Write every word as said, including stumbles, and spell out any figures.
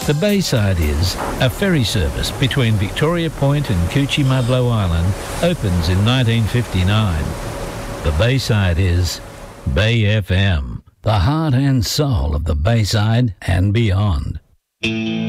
The Bayside is a ferry service between Victoria Point and Cuchimudlo Island opens in nineteen fifty-nine. The Bayside is Bay F M, the heart and soul of the Bayside and beyond.